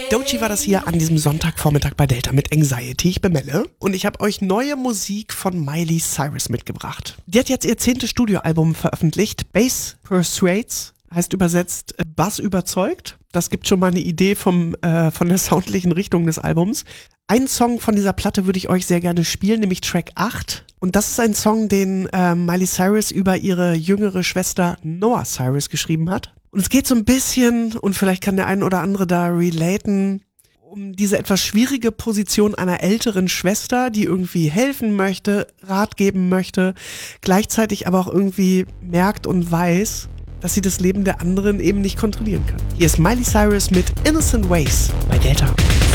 Doechii war das hier an diesem Sonntagvormittag bei Delta mit Anxiety. Ich bin Melle und ich habe euch neue Musik von Miley Cyrus mitgebracht. Die hat jetzt ihr 10. Studioalbum veröffentlicht. Bass Persuades heißt übersetzt Bass überzeugt. Das gibt schon mal eine Idee von der soundlichen Richtung des Albums. Einen Song von dieser Platte würde ich euch sehr gerne spielen, nämlich Track 8. Und das ist ein Song, den Miley Cyrus über ihre jüngere Schwester Noah Cyrus geschrieben hat. Und es geht so ein bisschen, und vielleicht kann der ein oder andere da relaten, um diese etwas schwierige Position einer älteren Schwester, die irgendwie helfen möchte, Rat geben möchte, gleichzeitig aber auch irgendwie merkt und weiß, dass sie das Leben der anderen eben nicht kontrollieren kann. Hier ist Miley Cyrus mit Innocent Ways bei Delta.